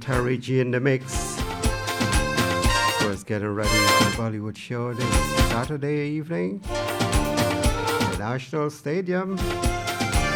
Terry G in the mix. Of course, getting ready for the Bollywood show this Saturday evening at the National Stadium.